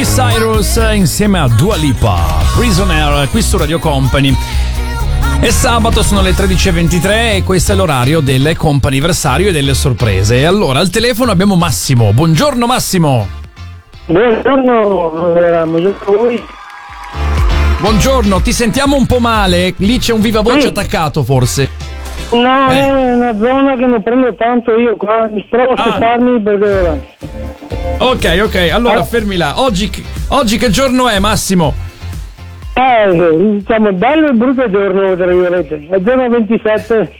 Miley Cyrus insieme a Dua Lipa, Prisoner, qui su Radio Company. È sabato, sono le 13.23 e questo è l'orario del comp'anniversario e delle sorprese. E allora al telefono abbiamo Massimo. Buongiorno Massimo. Buongiorno a voi. Buongiorno, ti sentiamo un po' male? Lì c'è un viva voce attaccato forse. No, è una zona che non prendo tanto io qua, mi provo a spostarmi perché... Ok, allora fermi là. Oggi che giorno è Massimo? Diciamo bello e brutto giorno, tra virgolette. È giorno 27.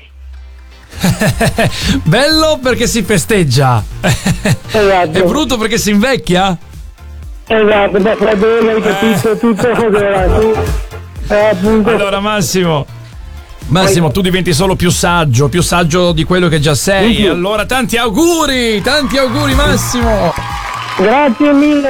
Bello perché si festeggia. Esatto. È brutto perché si invecchia? Esatto, da freddo, hai capito tutto. Appunto. Allora Massimo, tu diventi solo più saggio di quello che già sei. Sì. Allora tanti auguri Massimo. Grazie mille,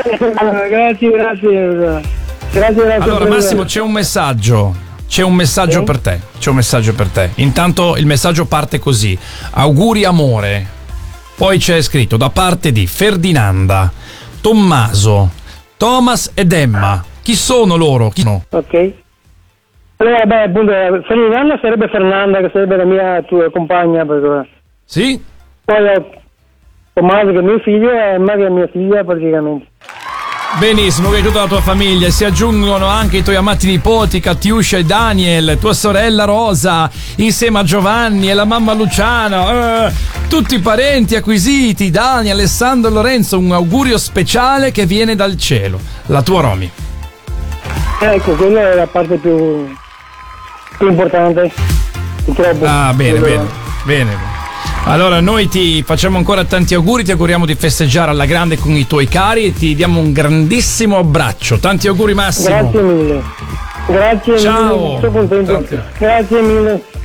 grazie. Allora Massimo, c'è un messaggio per te. Intanto il messaggio parte così: auguri amore. Poi c'è scritto da parte di Ferdinanda, Tommaso, Thomas ed Emma. Chi sono loro? Chi sono? Ok. Allora, appunto, Ferdinanda sarebbe Fernanda, che sarebbe la mia tua compagna. Perché... Sì? Poi Tommaso che è mio figlio e Emma che è mia figlia praticamente. Benissimo, che tutta la tua famiglia. Si aggiungono anche i tuoi amati nipoti Catiuscia e Daniel, tua sorella Rosa insieme a Giovanni e la mamma Luciana, tutti i parenti acquisiti, Dani, Alessandro e Lorenzo. Un augurio speciale che viene dal cielo. La tua Romy. Ecco, quella è la parte più importante, purtroppo. Bene. Allora noi ti facciamo ancora tanti auguri, ti auguriamo di festeggiare alla grande con i tuoi cari e ti diamo un grandissimo abbraccio. Tanti auguri Massimo. Grazie mille. Ciao. Mille, sono contento. Grazie mille.